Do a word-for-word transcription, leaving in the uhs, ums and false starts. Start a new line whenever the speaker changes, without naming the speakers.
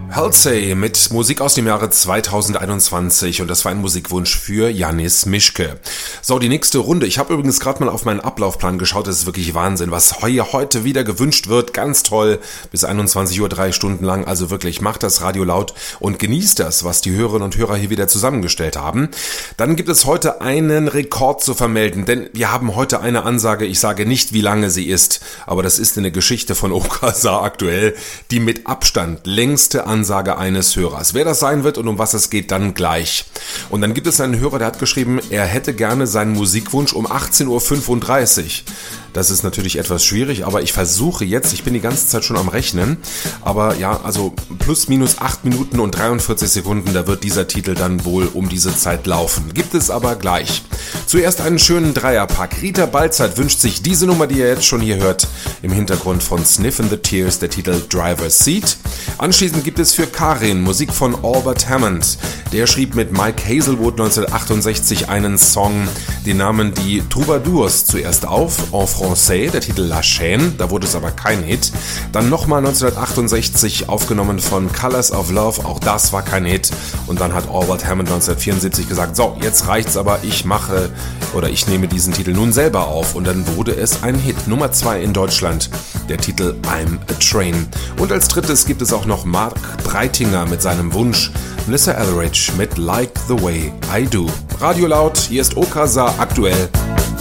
Halsey mit Musik aus dem Jahre zweitausendeinundzwanzig und das war ein Musikwunsch für Janis Mischke. So, die nächste Runde. Ich habe übrigens gerade mal auf meinen Ablaufplan geschaut. Das ist wirklich Wahnsinn, was hier heute wieder gewünscht wird. Ganz toll. Bis einundzwanzig Uhr, drei Stunden lang. Also wirklich, macht das Radio laut und genießt das, was die Hörerinnen und Hörer hier wieder zusammengestellt haben. Dann gibt es heute einen Rekord zu vermelden, denn wir haben heute eine Ansage. Ich sage nicht, wie lange sie ist, aber das ist eine Geschichte von Okasa aktuell, die mit Abstand längste Ansage Ansage eines Hörers. Wer das sein wird und um was es geht, dann gleich. Und dann gibt es einen Hörer, der hat geschrieben, er hätte gerne seinen Musikwunsch um achtzehn Uhr fünfunddreißig. Das ist natürlich etwas schwierig, aber ich versuche jetzt, ich bin die ganze Zeit schon am Rechnen, aber ja, also plus minus acht Minuten und dreiundvierzig Sekunden, da wird dieser Titel dann wohl um diese Zeit laufen. Gibt es aber gleich. Zuerst einen schönen Dreierpack. Rita Balzert wünscht sich diese Nummer, die ihr jetzt schon hier hört, im Hintergrund von Sniffin' the Tears, der Titel Driver's Seat. Anschließend gibt es für Karin Musik von Albert Hammond. Der schrieb mit Mike Hazelwood neunzehnhundertachtundsechzig einen Song, den nahmen die Troubadours zuerst auf, en français, der Titel La Chaîne, da wurde es aber kein Hit. Dann nochmal neunzehnhundertachtundsechzig aufgenommen von Colors of Love, auch das war kein Hit. Und dann hat Albert Hammond neunzehnhundertvierundsiebzig gesagt, so, jetzt reicht's aber, ich mache oder ich nehme diesen Titel nun selber auf. Und dann wurde es ein Hit, Nummer zwei in Deutschland, der Titel I'm a Train. Und als drittes gibt es auch noch Mark Breitinger mit seinem Wunsch, Melissa Etheridge mit Like the Way I Do. Radio laut, hier ist Okasa aktuell.